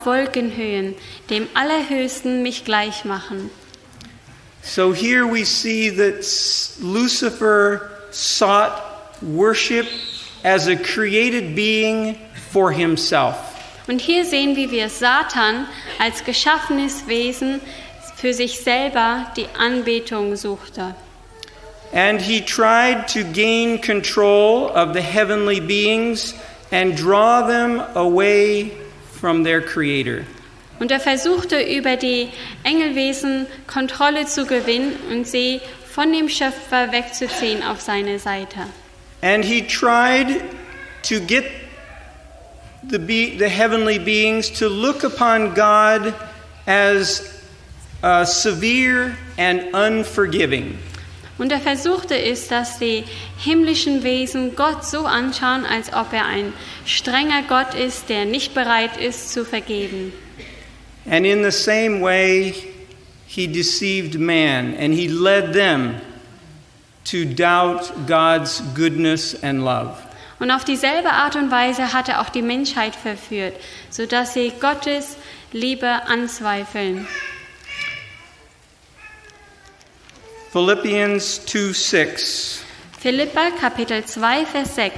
Wolkenhöhen, dem Allerhöchsten mich gleich machen. So here we see that Lucifer sought worship as a created being for himself. Und hier sehen wir Satan als geschaffenes Wesen für sich selber die Anbetung suchte. And he tried to gain control of the heavenly beings and draw them away from their Creator. Und er versuchte über die Engelwesen Kontrolle zu gewinnen und sie von dem Schöpfer wegzuziehen auf seine Seite. And he tried to get the heavenly beings to look upon God as severe and unforgiving. Und er versuchte es, dass die himmlischen Wesen Gott so anschauen, als ob er ein strenger Gott ist, der nicht bereit ist zu vergeben. And in the same way, he deceived man, and he led them to doubt God's goodness and love. Und auf dieselbe Art und Weise hat er auch die Menschheit verführt, sodass sie Gottes Liebe anzweifeln. Philippians 2:6. Philipper Kapitel 2, Vers 6.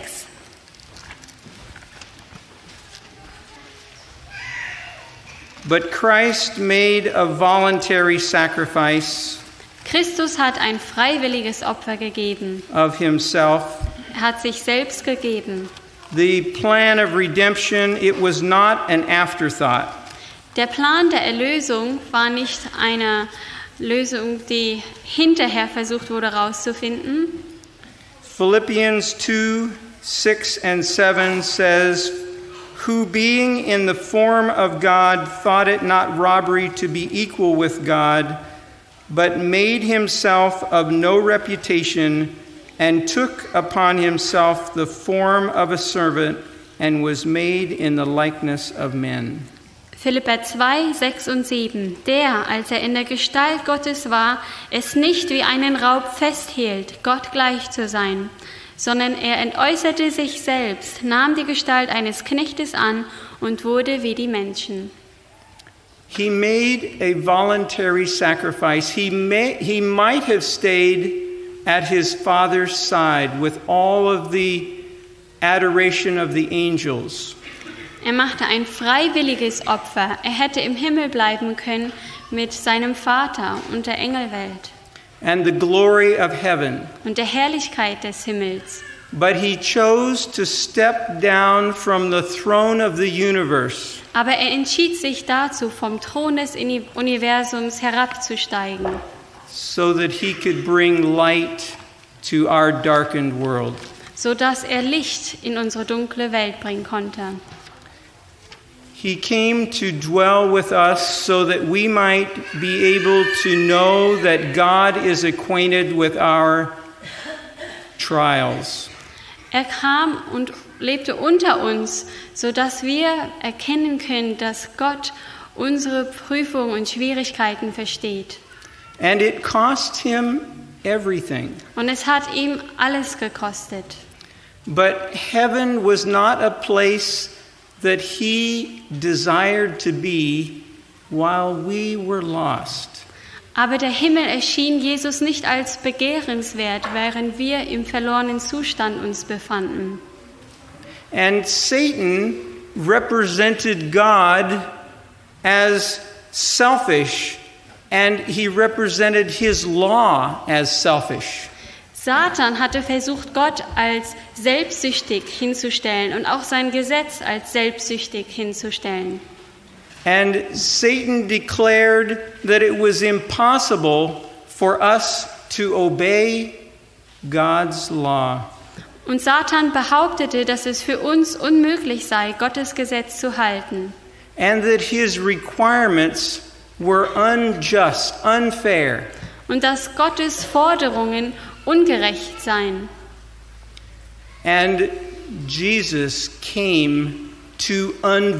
But Christ made a voluntary sacrifice Christus hat ein freiwilliges Opfer gegeben. of himself. Er hat sich selbst gegeben. The plan of redemption, it was not an afterthought. Der Plan der Erlösung war nicht eine Lösung, die hinterher versucht wurde herauszufinden. Philippians 2:6 and 7 says, who being in the form of God thought it not robbery to be equal with God, but made himself of no reputation, and took upon himself the form of a servant, and was made in the likeness of men. Philipper 2, 6 und 7. Der, als er in der Gestalt Gottes war, es nicht wie einen Raub festhielt, Gott gleich zu sein, sondern er entäußerte sich selbst, nahm die Gestalt eines Knechtes an und wurde wie die Menschen. He made a voluntary sacrifice. He might have stayed at his Father's side with all of the adoration of the angels. Er machte ein freiwilliges Opfer. Er hätte im Himmel bleiben können mit seinem Vater und der Engelwelt And the glory of heaven. und der Herrlichkeit des Himmels. But he chose to step down from the throne of the universe Aber er entschied sich dazu, vom Thron des Universums herabzusteigen, so that he could bring light to our darkened world. sodass er Licht in unsere dunkle Welt bringen konnte. He came to dwell with us so that we might be able to know that God is acquainted with our trials. Er kam und lebte unter uns, sodass wir erkennen können, dass Gott unsere Prüfungen und Schwierigkeiten versteht. And it cost him everything. Und es hat ihm alles gekostet. But heaven was not a place that he desired to be while we were lost. Aber der Himmel erschien Jesus nicht als begehrenswert, während wir im verlorenen Zustand uns befanden. And Satan represented God as selfish, and he represented his law as selfish. Satan hatte versucht, Gott als selbstsüchtig hinzustellen und auch sein Gesetz als selbstsüchtig hinzustellen. And Satan declared that it was impossible for us to obey God's law. Und Satan behauptete, dass es für uns unmöglich sei, Gottes Gesetz zu halten. And that his requirements were unjust, unfair. Und dass Gottes Forderungen ungerecht seien. And Jesus came to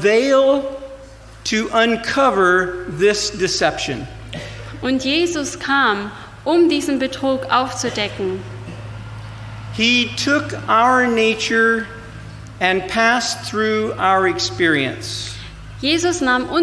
uncover this deception. Und Jesus kam, um diesen Betrug aufzudecken. He took our nature and passed through our experience. Jesus nahm